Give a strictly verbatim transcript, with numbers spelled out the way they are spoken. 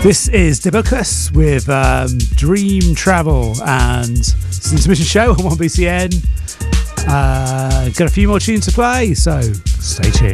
This is Debocus with um, Dream Travel, and it's an intermission show on one B C N. Uh, got a few more tunes to play, so stay tuned.